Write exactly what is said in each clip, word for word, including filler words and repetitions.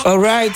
All right.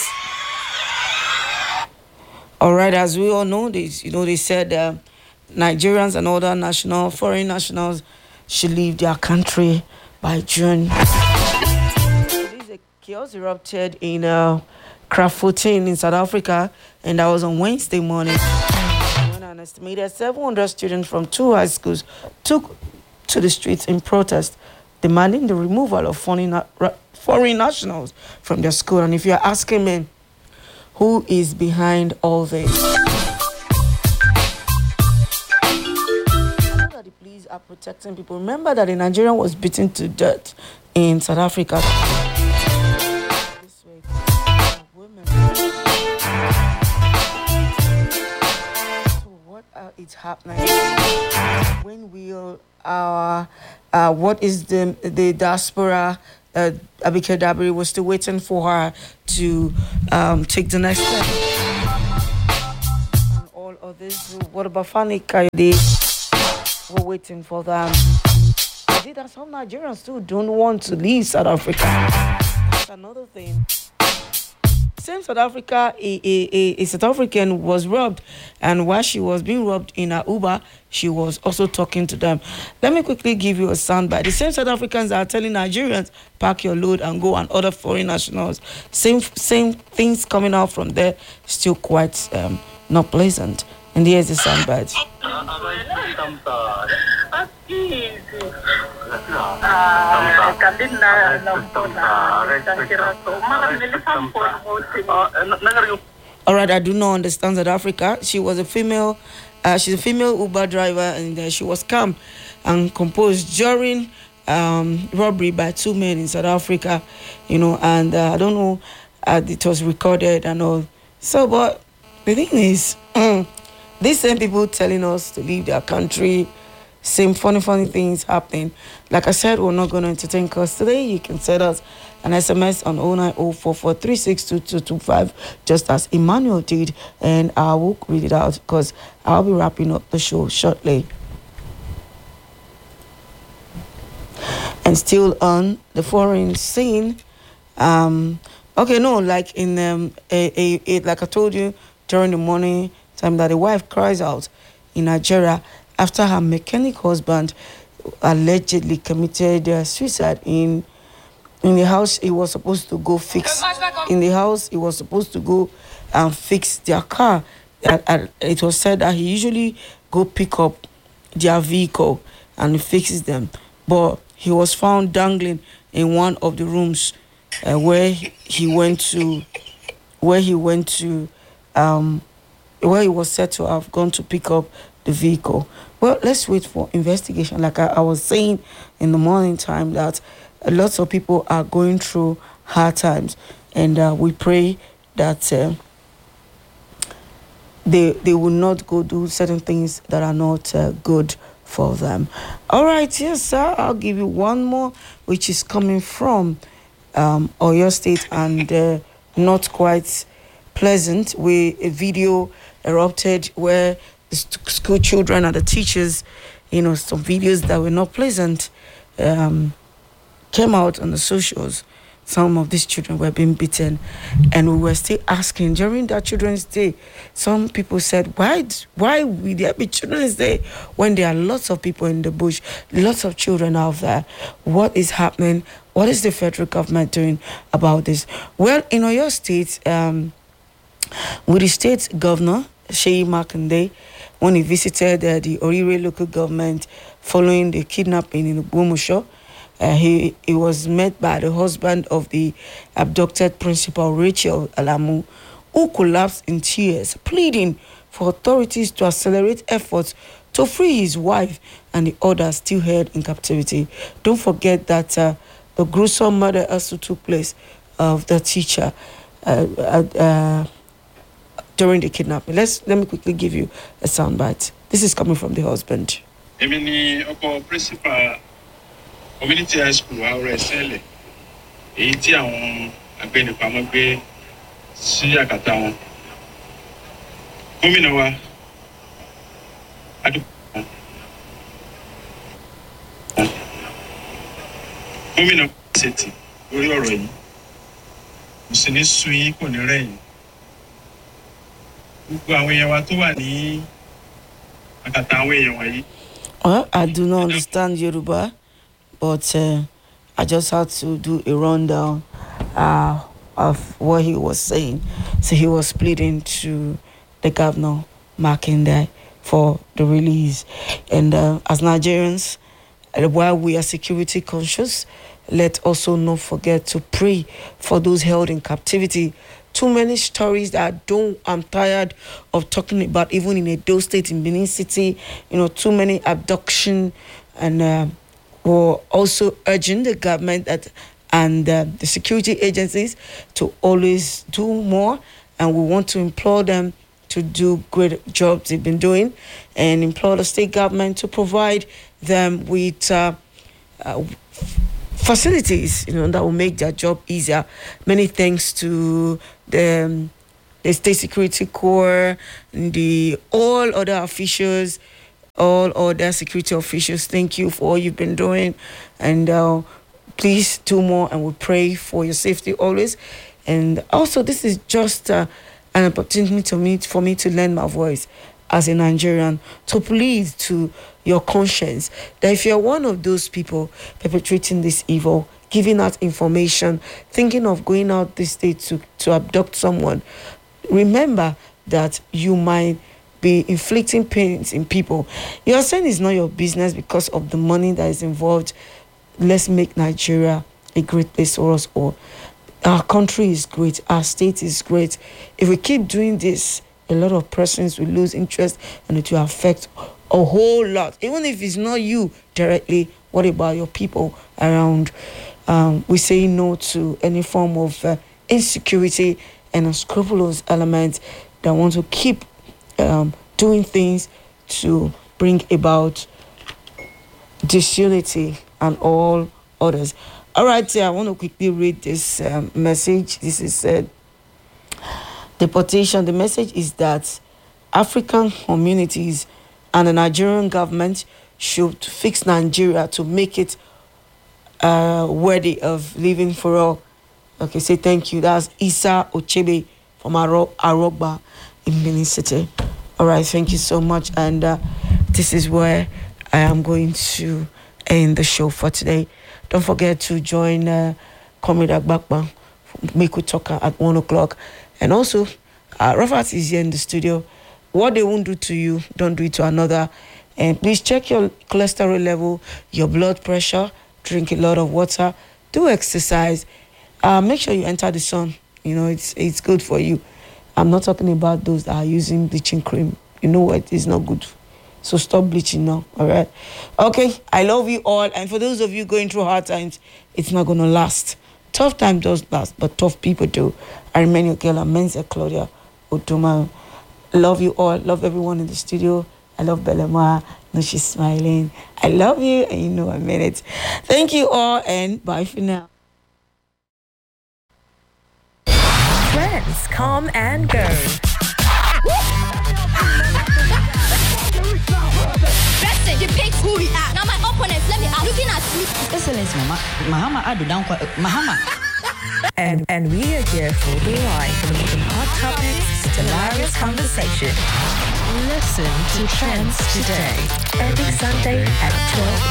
All right, as we all know, they, you know, they said uh, Nigerians and other national, foreign nationals should leave their country by June. This is a chaos erupted in uh, Kraftfontein in South Africa, and that was on Wednesday morning. When an estimated seven hundred students from two high schools took to the streets in protest, demanding the removal of foreign, foreign nationals from their school. And if you're asking me, who is behind all this? I know that the police are protecting people. Remember that a Nigerian was beaten to death in South Africa. This way, women. So what uh, is happening? When will our uh, what is the the diaspora? Uh, Abike Dabiri was still waiting for her to um, take the next step. And all of this, what about Fani Kayode? We're waiting for them. Is it that some Nigerians still don't want to leave South Africa? That's another thing. Same South Africa, a, a, a, a South African was robbed, and while she was being robbed in her Uber, she was also talking to them. Let me quickly give you a soundbite. The same South Africans are telling Nigerians, pack your load and go, and other foreign nationals. Same same things coming out from there, still quite um, not pleasant. And here's the soundbite. All right, I do not understand South Africa. She was a female, uh, she's a female Uber driver, and uh, she was calm and composed during um, robbery by two men in South Africa, you know, and uh, I don't know, uh, it was recorded and all. So, but the thing is, mm, these same people telling us to leave their country, same funny, funny things happening. Like I said, we're not going to entertain cause today. You can send us an S M S on oh nine oh four four three six two two two five, just as Emmanuel did, and I will read it out because I'll be wrapping up the show shortly. And still on the foreign scene, um, okay, no, like in um, a, a, a like I told you during the morning time that a wife cries out in Nigeria after her mechanic husband allegedly committed uh, suicide in in the house he was supposed to go fix. In the house he was supposed to go and fix their car. And, and it was said that he usually go pick up their vehicle and fixes them. But he was found dangling in one of the rooms uh, where he went to, where he went to, um, where he was said to have gone to pick up the vehicle. Well, let's wait for investigation. Like I, I was saying in the morning time, that lots of people are going through hard times, and uh, we pray that uh, they they will not go do certain things that are not uh, good for them. All right, yes, sir. I'll give you one more, which is coming from um, Oyo State, and uh, not quite pleasant. Where a video erupted where the school children and the teachers, you know, some videos that were not pleasant um, came out on the socials. Some of these children were being beaten, and we were still asking during that Children's Day. Some people said, why why will there be Children's Day when there are lots of people in the bush, lots of children out there? What is happening? What is the federal government doing about this? Well, in Oyo State, um, with the state governor, Seyi Makinde, when he visited uh, the Orire local government following the kidnapping in Ogbomoso, Uh, he, he was met by the husband of the abducted principal, Rachel Alamu, who collapsed in tears, pleading for authorities to accelerate efforts to free his wife and the others still held in captivity. Don't forget that uh, the gruesome murder also took place of the teacher uh, uh, uh, during the kidnapping. Let's, let me quickly give you a soundbite. This is coming from the husband. Principal Community High School wa ọ̀rẹ́ sẹ́lẹ̀ èyí tí àwọn agbẹnipamọ́ gbé sí àkàtà wọn. Gómìnà wa adúgbò gómìnà ṣètì lórí ọ̀rọ̀ yìí kò sì ní sú yín kò ní rẹ̀yìn. Gbogbo àwọn èèyàn wa tó wà ní àkàtà àwọn èèyàn wọ̀nyí. Well, I do not understand Yoruba, but uh, I just had to do a rundown uh, of what he was saying. So he was pleading to the governor, Makinde, for the release. And uh, as Nigerians, uh, while we are security conscious, let's also not forget to pray for those held in captivity. Too many stories that I don't, I'm tired of talking about, even in Edo State, in Benin City, you know, too many abduction, and uh, we're also urging the government that and uh, the security agencies to always do more, and we want to implore them to do great jobs they've been doing, and implore the state government to provide them with uh, uh, facilities, you know, that will make their job easier. Many thanks to the, um, the State Security Corps, the all other officials, all other security officials. Thank you for all you've been doing, and uh, please do more. And we pray for your safety always. And also, this is just uh, an opportunity to me for me to lend my voice as a Nigerian to plead to your conscience that if you're one of those people perpetrating this evil, giving out information, thinking of going out this state to, to abduct someone, remember that you might be inflicting pains in people. You're saying it's not your business because of the money that is involved. Let's make Nigeria a great place for us all. Our country is great. Our state is great. If we keep doing this, a lot of persons will lose interest and it will affect a whole lot. Even if it's not you directly, what about your people around? Um, we say no to any form of uh, insecurity and unscrupulous elements that want to keep um, doing things to bring about disunity and all others. All right, so I want to quickly read this um, message. This is said. Uh, deportation. The message is that African communities and the Nigerian government should fix Nigeria to make it uh, worthy of living for all. Okay, say thank you. That's Isa Ochebe from Aro- Arogba in Benin City. All right, thank you so much. And uh, this is where I am going to end the show for today. Don't forget to join uh, Comrade Agbakba, Miku Talker at one o'clock. And also, uh, Rafat is here in the studio. What they won't do to you, don't do it to another. And please check your cholesterol level, your blood pressure, drink a lot of water, do exercise. Uh, make sure you enter the sun. You know, it's it's good for you. I'm not talking about those that are using bleaching cream. You know what? It's not good. So stop bleaching now, all right? Okay, I love you all. And for those of you going through hard times, it's not going to last. Tough time does last, but tough people do. I remain your girl, Amenza Claudia Otoma. Love you all. Love everyone in the studio. I love Belema. No, she's smiling. I love you, and you know I mean it. Thank you all, and bye for now. Trends come and go. Listen, you pick who we are. Now my opponents, let me out. Looking at me. Excellence, Mama. Mahama Adu down Mahama. And and we are here for the ride. From hot topics to hilarious conversation. Listen to Trends Today. Every Sunday at twelve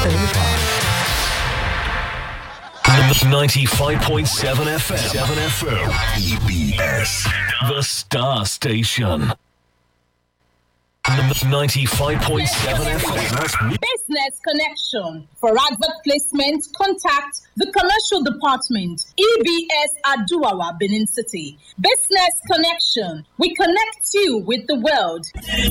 thirty-five. ninety-five point seven F M. seven F M. E B S. The Star Station. ninety-five point seven F M. Business Connection. For advert placement, contact the Commercial Department, E B S Aduawa, Benin City. Business Connection. We connect you with the world.